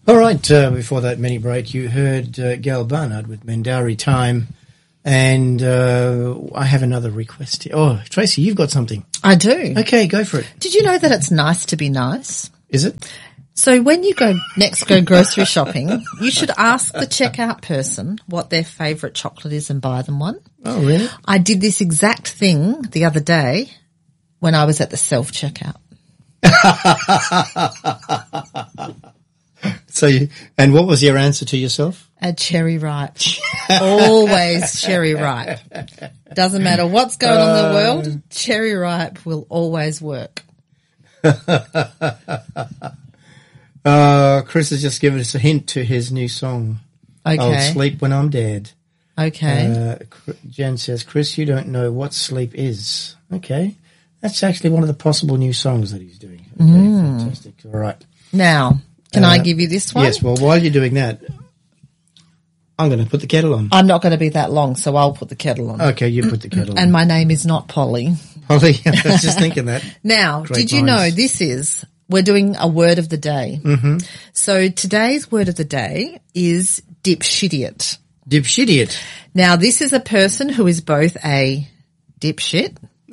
All right, before that mini break, you heard Gail Barnard with Mandari Time, and I have another request here. Oh, Tracy, you've got something. I do. Okay, go for it. Did you know that it's nice to be nice? Is it? So when you go grocery shopping, you should ask the checkout person what their favourite chocolate is and buy them one. Oh, really? I did this exact thing the other day when I was at the self-checkout. And what was your answer to yourself? A cherry ripe. Always cherry ripe. Doesn't matter what's going on in the world, cherry ripe will always work. Chris has just given us a hint to his new song. Okay. I'll sleep when I'm dead. Okay. Jen says, Chris, you don't know what sleep is. Okay. That's actually one of the possible new songs that he's doing. Okay, fantastic. All right. Now, can I give you this one? Yes, well, while you're doing that, I'm going to put the kettle on. I'm not going to be that long, so I'll put the kettle on. Okay, you put the kettle on. And my name is not Polly. Polly, I was just thinking that. Now, Great did you minds. know we're doing a word of the day. Mm-hmm. So today's word of the day is dipshitiot. Dipshitiot. Now, this is a person who is both a dipshit,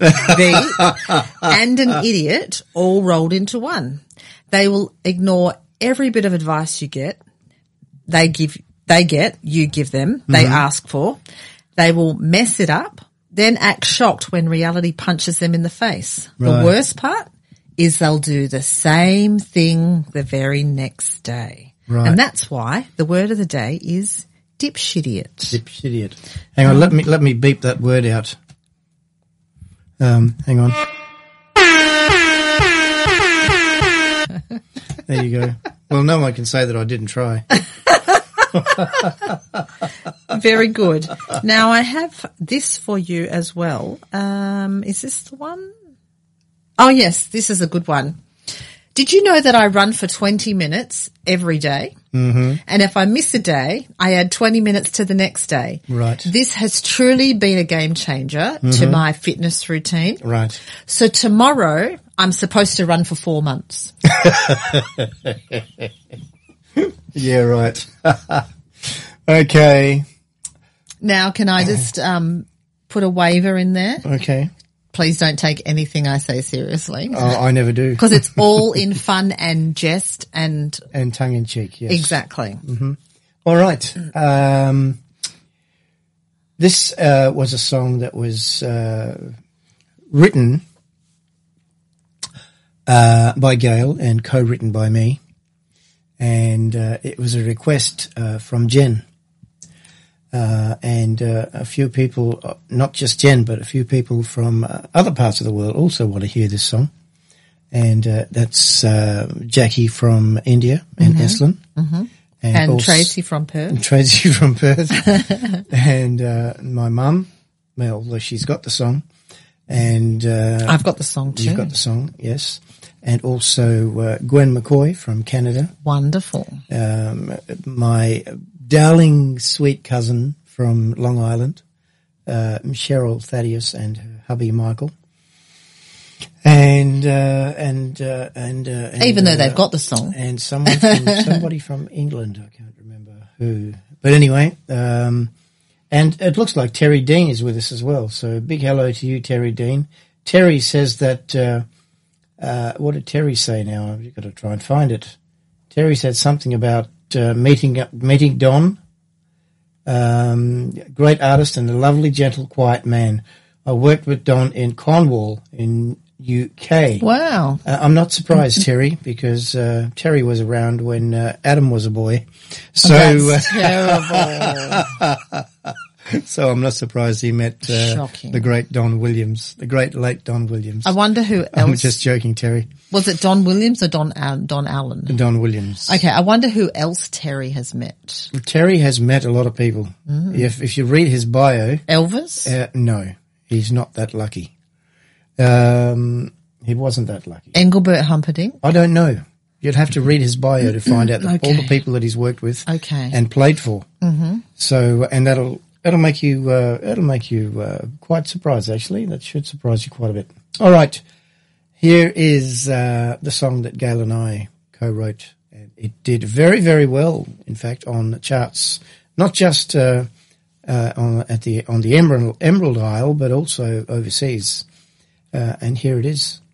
and an idiot all rolled into one. They will ignore every bit of advice you get. You give them, they ask for. They will mess it up, then act shocked when reality punches them in the face. Right. The worst part is they'll do the same thing the very next day. Right. And that's why the word of the day is dipshitiot. Dipshitiot. Hang on, let me beep that word out. Hang on. There you go. Well, no one can say that I didn't try. Very good. Now I have this for you as well. Is this the one? Oh yes, this is a good one. Did you know that I run for 20 minutes every day? Mm-hmm. And if I miss a day, I add 20 minutes to the next day. Right. This has truly been a game changer to my fitness routine. Right. So tomorrow I'm supposed to run for 4 months. Yeah, right. Okay. Now can I just put a waiver in there? Okay. Please don't take anything I say seriously. Oh, I never do. Because it's all in fun and jest and tongue in cheek, yes. exactly. Mm-hmm. All right. This was a song that was written by Gail and co-written by me, and it was a request from Jen. And a few people, not just Jen, but a few people from other parts of the world also want to hear this song. And that's Jackie from India and Eslan. Mm-hmm. And also, Tracy from Perth. Tracy from Perth. And my mum, well, she's got the song. And I've got the song too. You've got the song, yes. And also Gwen McCoy from Canada. Wonderful. My darling sweet cousin from Long Island, Cheryl Thaddeus and her hubby Michael. And even though they've got the song. And somebody from England, I can't remember who. But anyway, and it looks like Terry Dean is with us as well. So big hello to you, Terry Dean. Terry says that, what did Terry say now? I've got to try and find it. Terry said something about meeting Don, great artist and a lovely, gentle, quiet man. I worked with Don in Cornwall in UK. Wow. I'm not surprised, Terry, because Terry was around when Adam was a boy. So That's terrible. So I'm not surprised he met the great Don Williams, the great late Don Williams. I wonder who else. I'm just joking, Terry. Was it Don Williams or Don Allen? Don Williams. Okay, I wonder who else Terry has met. Terry has met a lot of people. If you read his bio. Elvis? No, he's not that lucky. He wasn't that lucky. Engelbert Humperdinck? I don't know. You'd have to read his bio to find out all the people that he's worked with and played for. Mm-hmm. So, and that'll make you quite surprised, actually. That should surprise you quite a bit. All right. Here is the song that Gail and I co-wrote It did very, very well, in fact, on the charts, not just on the Emerald Isle, but also overseas. And here it is.